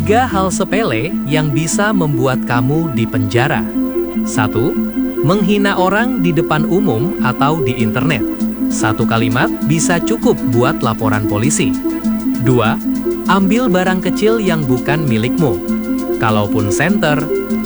3 hal sepele yang bisa membuat kamu dipenjara. 1. Menghina orang di depan umum atau di internet. 1 kalimat bisa cukup buat laporan polisi. 2. Ambil barang kecil yang bukan milikmu. Kalaupun senter,